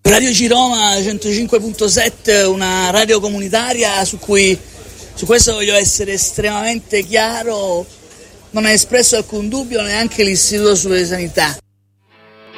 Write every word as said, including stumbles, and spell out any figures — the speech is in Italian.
Radio Ciroma centocinque virgola sette, una radio comunitaria su cui, su questo voglio essere estremamente chiaro, non ha espresso alcun dubbio neanche l'Istituto Superiore di Sanità.